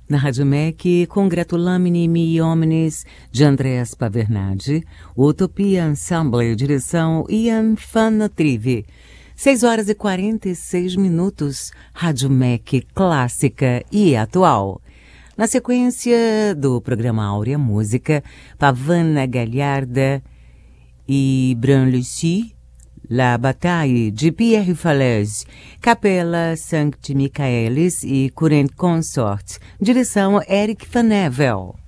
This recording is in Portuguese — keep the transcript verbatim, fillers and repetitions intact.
Na Rádio M E C, Congratulamini Mi Omnis, de Andrés Pavernadi, Utopia Ensemble, direção Ian Fanatrive. seis horas e quarenta e seis minutos, Rádio M E C clássica e atual. Na sequência do programa Áurea Música, Pavana Galharda e Branlucy, La Bataille de Pierre Falez, Capela Sancti Michaelis e Current Consort, direção Eric Van Evel.